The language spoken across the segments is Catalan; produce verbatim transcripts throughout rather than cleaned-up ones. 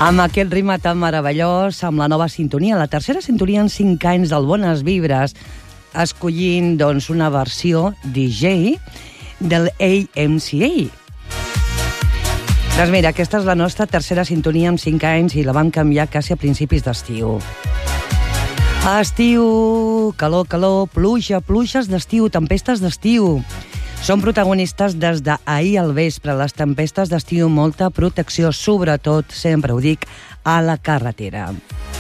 Amb aquest ritme tan meravellós, amb la nova sintonia, la tercera sintonia en cinc anys del Bones Vibres, escollint doncs, una versió D J del A M C A. Doncs mira, aquesta és la nostra tercera sintonia en cinc anys i la vam canviar quasi a principis d'estiu. Estiu, calor, calor, pluja, pluges d'estiu, tempestes d'estiu. Són protagonistes des d'ahir al vespre, les tempestes d'estiu, molta protecció, sobretot, sempre ho dic, a la carretera.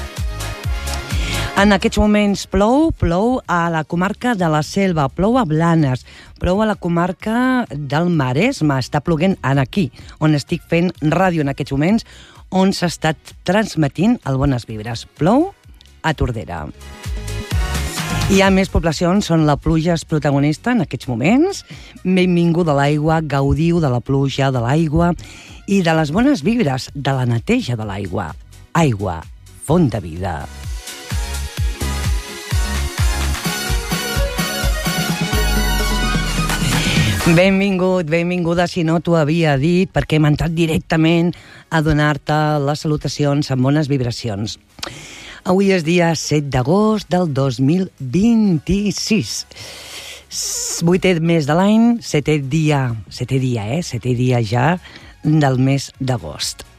En aquests moments plou, plou a la comarca de la Selva, plou a Blanes, plou a la comarca del Maresme, està ploguent aquí, on estic fent ràdio en aquests moments, on s'està transmetint el Bones Vibres. Plou a Tordera. Hi ha més poblacions on la pluja és protagonista en aquests moments. Benvinguda a l'aigua, gaudiu de la pluja, de l'aigua i de les bones vibres, de la neteja de l'aigua. Aigua, font de vida. Benvingut, benvinguda, si no t'ho havia dit, perquè hem entrat directament a donar-te les salutacions amb bones vibracions. Avui és dia set d'agost del dos mil vint-i-sis. Vuitè mes de l'any, setè dia, setè dia, eh? Setè dia ja del mes d'agost.